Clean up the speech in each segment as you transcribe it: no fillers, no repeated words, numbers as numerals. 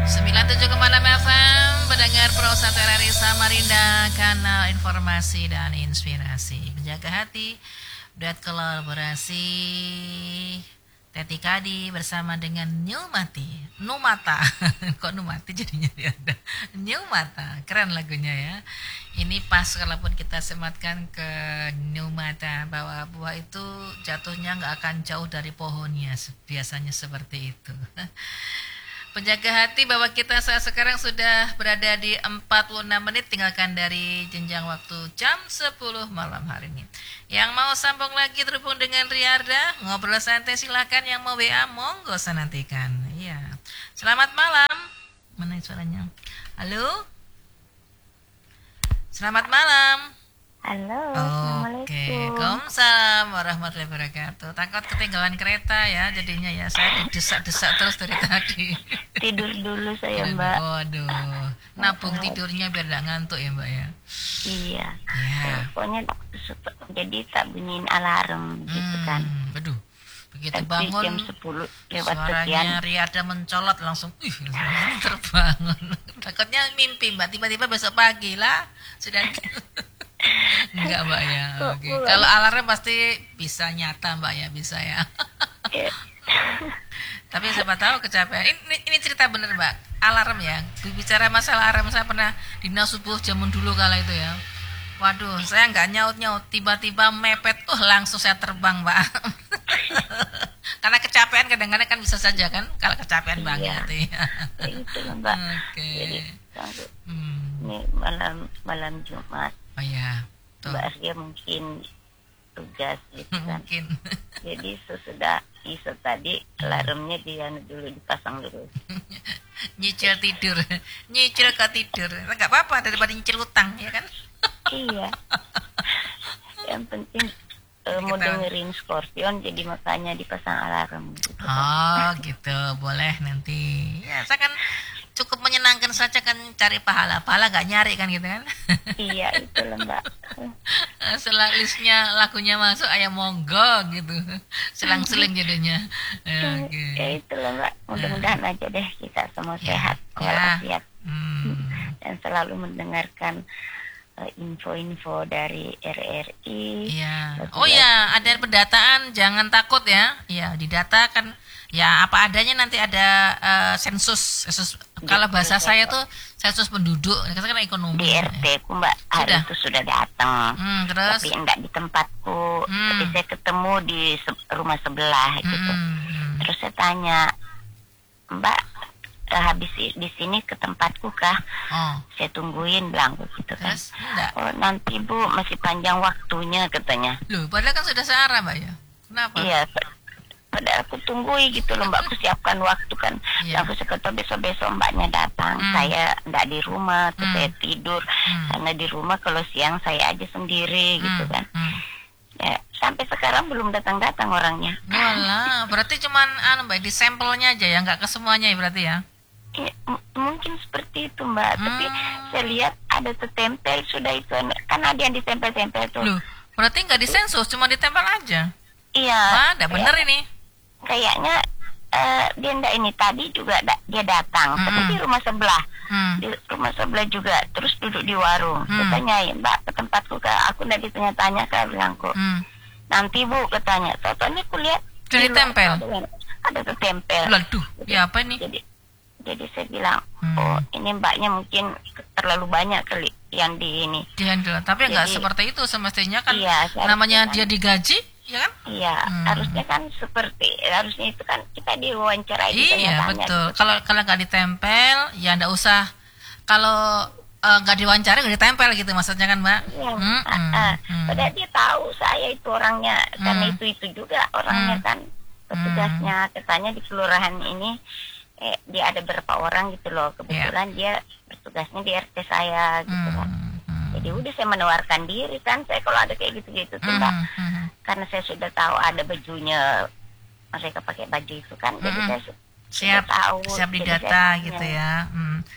97,6 FM, pendengar Pro 1 RRI Samarinda, kanal informasi dan inspirasi. Menjaga hati, duet kolaborasi Teti Kadi bersama dengan Numata. Kok Numati jadinya ada Numata, keren lagunya ya. Ini pas kalaupun kita sematkan ke Numata, bahwa buah itu jatuhnya nggak akan jauh dari pohonnya, biasanya seperti itu. Penjaga hati, bahwa kita saat sekarang sudah berada di 46 menit tinggalkan dari jenjang waktu jam 10 malam hari ini. Yang mau sambung lagi terhubung dengan Riarda, ngobrol santai silakan. Yang mau WA monggo saya nantikan. Iya. Selamat malam. Mana suaranya? Halo. Selamat malam. Halo, Oke, Assalamualaikum. Waalaikumsalam warahmatullahi wabarakatuh. Takut ketinggalan kereta ya, jadinya ya saya didesak-desak terus dari tadi. Tidur dulu saya, Mbak. Waduh, nabung tidurnya biar gak ngantuk ya Mbak ya. Iya. Ya. Pokoknya jadi tak bunyiin alarm gitu kan. Aduh, begitu Tapi bangun jam 10 lewat sekian. suaranya Riada mencolot langsung, langsung terbangun. Takutnya mimpi Mbak, tiba-tiba besok pagi lah sudah. Enggak Mbak ya. Oke. Kalau alarm pasti bisa nyata Mbak ya, bisa ya. Iya. Tapi siapa tahu kecapean. Ini cerita bener Mbak. Alarm ya. Bicara masalah alarm, saya pernah dinas subuh zaman dulu kala itu ya. Waduh, saya nggak nyaut-nyaut, tiba-tiba mepet, langsung saya terbang Mbak. Karena kecapean kadang-kadang kan bisa saja kan, kalau kecapean banget ya. Itu Mbak. Oke. Jadi ini malam Jumat. Oh ya. Tuh. Mbak Arya mungkin tugas gitu kan. Mungkin. Jadi sesudah isu tadi alarmnya dia dulu dipasang dulu. Nyicil tidur, nyicil ke tidur, nggak apa-apa daripada nyicil utang ya kan? Iya. Yang penting mau dengerin Scorpion, jadi makanya dipasang alarm gitu. Oh gitu, boleh nanti. Ya saya kan cukup menyenangkan saja kan, cari pahala nggak nyari kan gitu kan? Iya itu lah Mbak. Setelah listnya lagunya masuk, ayam monggo gitu, selang-seling jadinya. Oke. Ya itu lah Mbak. Mudah-mudahan aja deh kita semua sehat walafiat dan selalu mendengarkan info-info dari RRI. Iya. Oh ya, ada pendataan, jangan takut ya. Ya, didata kan ya apa adanya, nanti ada sensus. Kalau bahasa saya tuh sensus penduduk, kita kan ekonomi. Di RT ku Mbak hari itu sudah datang. Terus? Tapi enggak di tempatku. Tapi saya ketemu di rumah sebelah gitu. Terus saya tanya, Mbak, habis di sini ke tempatku kah? Saya tungguin bilang gitu kan. Terus, enggak? Oh nanti Bu, masih panjang waktunya katanya. Loh, padahal kan sudah searah Mbak ya. Kenapa? Iya, padahal aku tungguin gitu loh Mbak, aku siapkan waktu kan. Iya. Aku sekata besok-besok Mbaknya datang, saya enggak di rumah, terus saya tidur. Karena di rumah kalau siang saya aja sendiri gitu kan. Ya, sampai sekarang belum datang-datang orangnya. Walah, berarti cuman Mbak, di sampelnya aja ya, nggak ke semuanya ya berarti ya? Ya, mungkin seperti itu Mbak, tapi saya lihat ada tertempel sudah itu, kan ada yang ditempel-tempel tuh. Loh, berarti nggak disensus, cuma ditempel aja? Iya. Wah, nggak bener ini. Kayaknya dia ndak ini tadi juga dia datang, tapi di rumah sebelah. Di rumah sebelah juga, terus duduk di warung. Saya tanyain, Mbak, ke tempatku kak, aku ndak ditanya-tanya kak, bilangku. Nanti Bu katanya, totonya aku lihat jadi tempel. Ada tertempel. Waduh, ya apa ini? Jadi saya bilang, oh ini mbaknya mungkin terlalu banyak kali yang di ini. Dihandle, tapi nggak seperti itu semestinya kan. Iya, namanya kan, dia digaji, ya kan? Iya, harusnya kan harusnya itu kan kita diwawancarai. Iya betul. Gitu. Kalau nggak ditempel, ya nggak usah. Kalau nggak diwawancara nggak ditempel gitu maksudnya kan Mbak? Iya. Padahal dia tahu saya itu orangnya, karena itu juga orangnya kan petugasnya, katanya di kelurahan ini. Dia ada berapa orang gitu loh, kebetulan dia bertugasnya di RT saya gitu kan. Jadi udah saya menawarkan diri kan, saya kalau ada kayak gitu-gitu tuh Mbak, karena saya sudah tahu ada bajunya, mereka pakai baju itu kan, jadi saya siap didata gitu ya.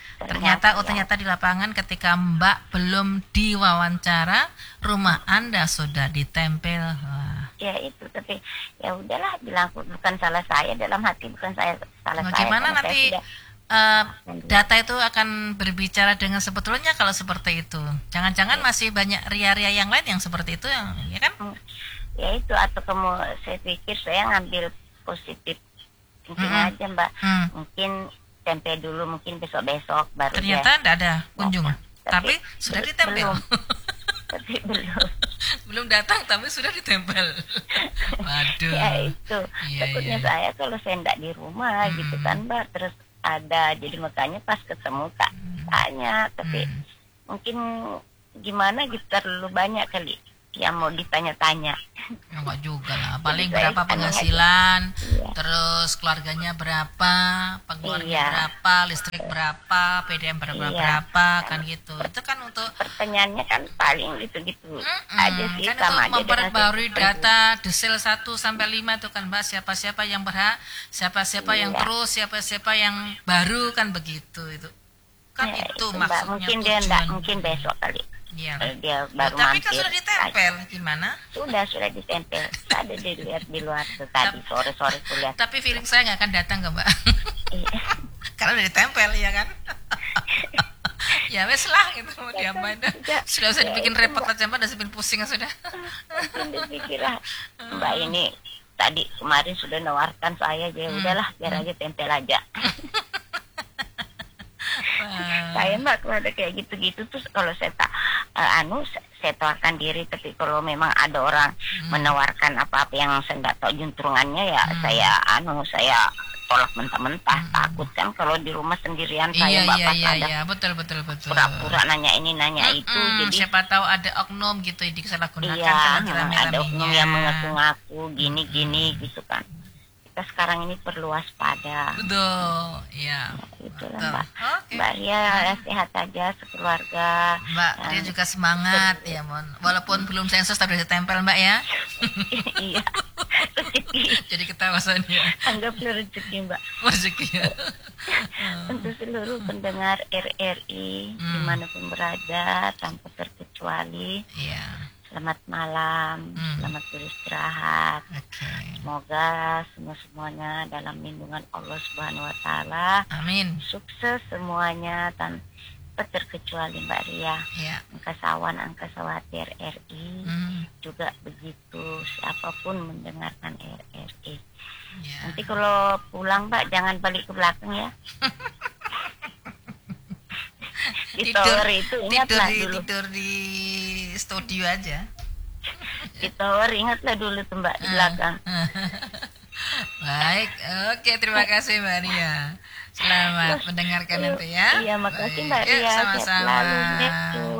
Ternyata di lapangan ketika Mbak belum diwawancara, rumah Anda sudah ditempel. Wah. Ya itu, tapi ya udahlah, bilang bukan salah saya, dalam hati bukan salah saya. Gimana nanti data itu akan berbicara dengan sebetulnya kalau seperti itu. Jangan-jangan masih banyak ria-ria yang lain yang seperti itu, yang ya kan? Ya itu, atau saya pikir saya ngambil positif thinking aja Mbak. Mungkin tempe dulu, mungkin besok-besok baru. Ternyata tidak ada kunjung. Tapi sudah ditempel. Tapi belum datang tapi sudah ditempel. Waduh. Ya itu. Takutnya saya kalau saya tidak di rumah gitu kan Mbak, terus ada, jadi makanya pas ketemu Kak tanya, tapi mungkin gimana gitu, terlalu banyak kali yang mau ditanya-tanya. Enggak juga lah, paling berapa penghasilan, terus keluarganya berapa, pengeluarannya berapa, listrik berapa, PDM berapa kan gitu. Itu kan untuk pertanyaannya kan paling gitu-gitu aja sih, kan sama untuk memperbarui data desil 1 sampai 5 itu kan Mbak, siapa-siapa yang berhak, siapa-siapa yang terus, siapa-siapa yang baru kan begitu itu. Kan itu maksudnya. Mungkin dia enggak, mungkin besok kali. Iya. Dia baru tapi mampir. Kan sudah ditempel, gimana? Sudah ditempel. Ada dilihat di luar tuh tadi sore-sore kuliah. Tapi feeling saya nggak akan datang ke Mbak. Karena udah ditempel ya kan. Ya wes lah gitu, mau diapain dah. Sudah usah dibikin repot aja Mbak, udah bikin pusing sudah. Mungkin dipikir lah, Mbak ini tadi kemarin sudah nawarkan saya, ya udahlah biar aja tempel aja. Saya Mbak kalau ada kayak gitu-gitu terus kalau saya saya tawarkan diri, tapi kalau memang ada orang menawarkan apa-apa yang saya nggak tahu juntrungannya ya saya tolak mentah-mentah. Takut kan kalau di rumah sendirian saya iya, betul. Pura-pura nanya ini nanya itu, jadi siapa tahu ada oknum gitu yang disalahgunakan. Ada oknum yang mengaku-ngaku gini-gini gitu kan. Kita sekarang ini perlu waspada. Betul, ya. Itulah Mbak. Okay. Mbak Ria sehat aja sekeluarga. Mbak Ria juga semangat ya, walaupun belum sensus tapi sudah tempel Mbak ya. Iya. Rezeki. Jadi ketawa soalnya. Anggaplah rezeki Mbak. Rezeki ya. Untuk seluruh pendengar RRI dimanapun berada tanpa terkecuali. Iya. Selamat malam, selamat beristirahat. Semoga semuanya dalam lindungan Allah Subhanahu Wa Taala. Amin. Sukses semuanya tanpa terkecuali Mbak Ria. Ya. Angkasawati RRI juga begitu. Siapapun mendengarkan RRI. Ya. Nanti kalau pulang Mbak jangan balik ke belakang ya. Tidur di studio aja. Di tower ingatlah dulu tuh Mbak di belakang. Baik, oke, terima kasih Mbak Ria. Selamat mendengarkan nanti ya. Iya, makasih Mbak Ria. Sama-sama.